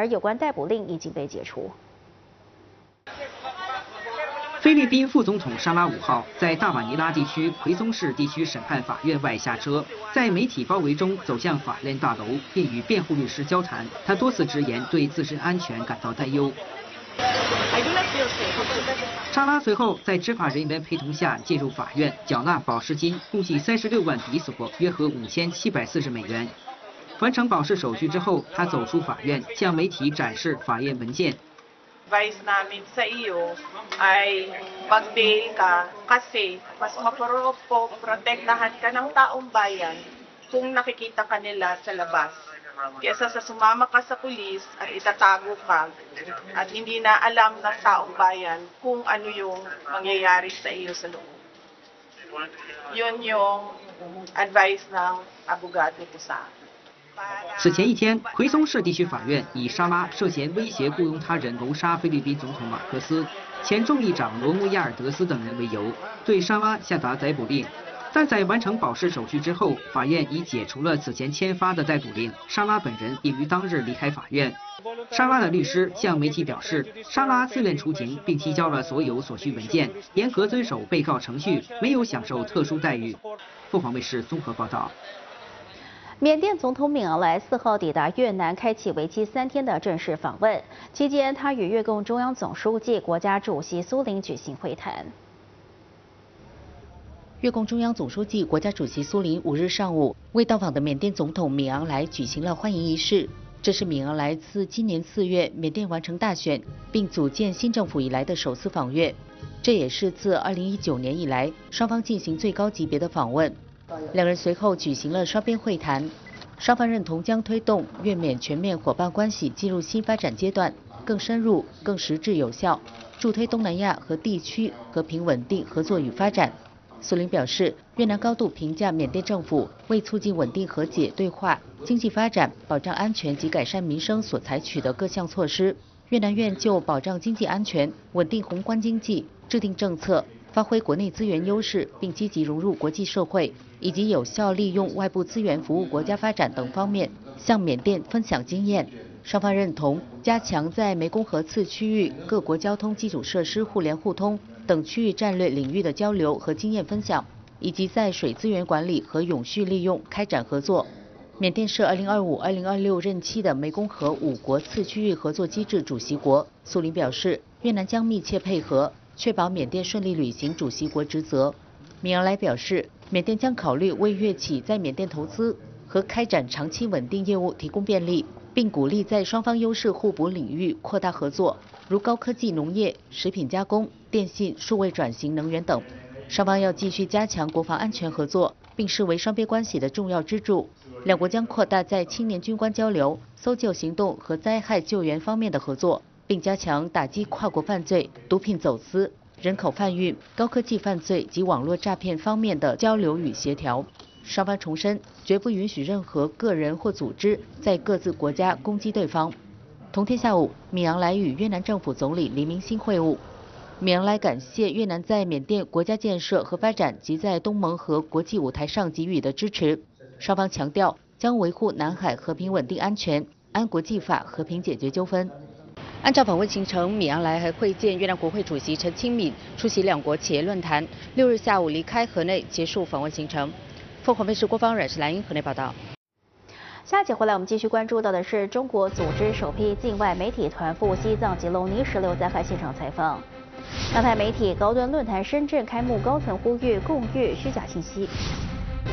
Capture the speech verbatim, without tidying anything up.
而有关逮捕令已经被解除。 菲律宾副总统沙拉五号在大马尼拉地区奎松市地区审判法院外下车，在媒体包围中走向法院大楼，并与辩护律师交谈。他多次直言对自身安全感到担忧。沙拉随后在执法人员陪同下进入法院，缴纳保释金，共计三十六万比索，约合五千七百四十美元。完成保释手续之后，他走出法院，向媒体展示法院文件。 advice namin sa iyo ay mag-bail ka kasi mas maprotektahan ka ng taong bayan kung nakikita ka nila sa labas. Kesa sa sumama ka sa pulis at itatago ka at hindi na alam ng taong bayan kung ano yung mangyayari sa iyo sa loob. Yun yung advice ng abogado ko sa akin. 此前一天，奎松市地区法院以沙拉涉嫌威胁雇佣他人谋杀菲律宾总统马克思、前众议长罗穆亚尔德斯等人为由，对沙拉下达逮捕令。但在完成保释手续之后，法院已解除了此前签发的逮捕令。沙拉本人也于当日离开法院。沙拉的律师向媒体表示，沙拉自愿出庭，并提交了所有所需文件，严格遵守被告程序，没有享受特殊待遇。凤凰卫视综合报道。 缅甸总统敏昂莱四号抵达越南，开启为期三天的正式访问。期间，他与越共中央总书记、国家主席苏林举行会谈。 越共中央总书记、国家主席苏林五日上午为到访的缅甸总统敏昂莱举行了欢迎仪式。这是敏昂莱自今年四月缅甸完成大选并组建新政府以来的首次访越，这也是自二零一九年以来双方进行最高级别的访问。 两人随后举行了双边会谈，双方认同将推动越缅全面伙伴关系进入新发展阶段，更深入、更实质有效，助推东南亚和地区和平稳定合作与发展。苏林表示，越南高度评价缅甸政府为促进稳定和解对话、经济发展、保障安全及改善民生所采取的各项措施。越南愿就保障经济安全、稳定宏观经济制定政策。 发挥国内资源优势，并积极融入国际社会，以及有效利用外部资源服务国家发展等方面，向缅甸分享经验。双方认同加强在湄公河次区域各国交通基础设施互联互通等区域战略领域的交流和经验分享，以及在水资源管理和永续利用开展合作。缅甸是二零二五、二零二六任期的湄公河五国次区域合作机制主席国。苏林表示，越南将密切配合。 确保缅甸顺利履行主席国职责。敏昂莱表示，缅甸将考虑为越企在缅甸投资和开展长期稳定业务提供便利，并鼓励在双方优势互补领域扩大合作，如高科技农业、食品加工、电信、数位转型、能源等。双方要继续加强国防安全合作，并视为双边关系的重要支柱。两国将扩大在青年军官交流、搜救行动和灾害救援方面的合作。 并加强打击跨国犯罪、毒品走私、人口贩运、高科技犯罪及网络诈骗方面的交流与协调。双方重申，绝不允许任何个人或组织在各自国家攻击对方。同天下午，敏昂莱与越南政府总理黎明星会晤。敏昂莱感谢越南在缅甸国家建设和发展及在东盟和国际舞台上给予的支持。双方强调将维护南海和平稳定安全，按国际法和平解决纠纷。 按照访问行程，敏昂莱还会见越南国会主席陈清敏，出席两国企业论坛。六日下午离开河内，结束访问行程。凤凰卫视郭芳冉是蓝英河内报道。 下一节回来，我们继续关注到的是中国组织首批境外媒体团赴西藏吉隆尼石榴灾害现场采访。亚太媒体高端论坛深圳开幕，高层呼吁共阅虚假信息。